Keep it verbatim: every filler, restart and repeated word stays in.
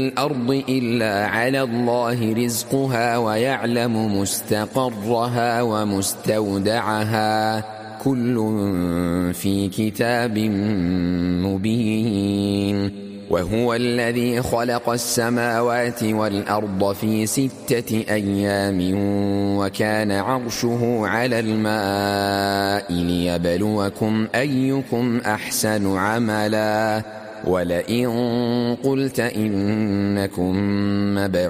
الأرض إلا على الله رزقها ويعلم مستقرها ومستودعها كل في كتاب مبين. وهو الذي خلق السماوات والأرض في ستة أيام وكان عرشه على الماء ليبلوكم أيكم أحسن عملا ولئن قلت إنكم مبعوثون